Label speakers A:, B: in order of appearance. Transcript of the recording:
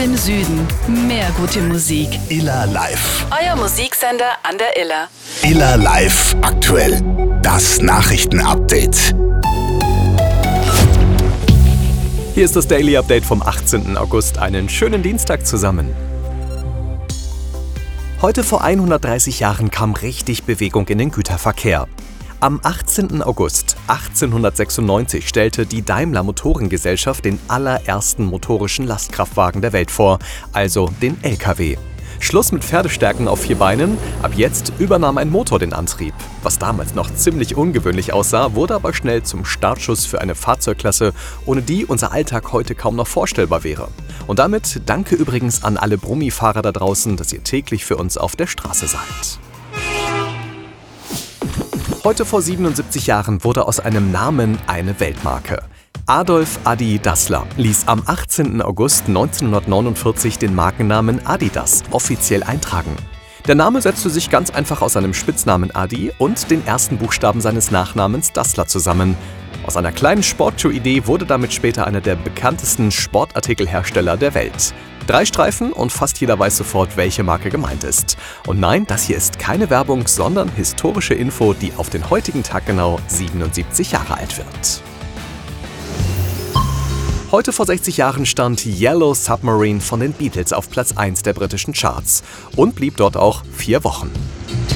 A: dem Süden. Mehr gute Musik.
B: Iller Live.
A: Euer Musiksender an der Iller.
B: Iller Live aktuell. Das Nachrichtenupdate.
C: Hier ist das Daily Update vom 18. August. Einen schönen Dienstag zusammen. Heute vor 130 Jahren kam richtig Bewegung in den Güterverkehr. Am 18. August 1896 stellte die Daimler Motorengesellschaft den allerersten motorischen Lastkraftwagen der Welt vor, also den LKW. Schluss mit Pferdestärken auf 4 Beinen, ab jetzt übernahm ein Motor den Antrieb. Was damals noch ziemlich ungewöhnlich aussah, wurde aber schnell zum Startschuss für eine Fahrzeugklasse, ohne die unser Alltag heute kaum noch vorstellbar wäre. Und damit danke übrigens an alle Brummifahrer da draußen, dass ihr täglich für uns auf der Straße seid. Heute vor 77 Jahren wurde aus einem Namen eine Weltmarke. Adolf Adi Dassler ließ am 18. August 1949 den Markennamen Adidas offiziell eintragen. Der Name setzte sich ganz einfach aus seinem Spitznamen Adi und den ersten Buchstaben seines Nachnamens Dassler zusammen. Aus einer kleinen Sportschuh-Idee wurde damit später einer der bekanntesten Sportartikelhersteller der Welt. 3 Streifen und fast jeder weiß sofort, welche Marke gemeint ist. Und nein, das hier ist keine Werbung, sondern historische Info, die auf den heutigen Tag genau 77 Jahre alt wird. Heute vor 60 Jahren stand Yellow Submarine von den Beatles auf Platz 1 der britischen Charts und blieb dort auch 4 Wochen.